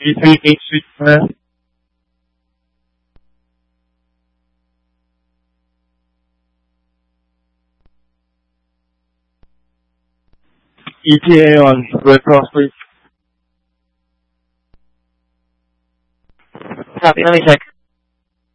E386 ETA on Red Cross, please. Copy, let me check.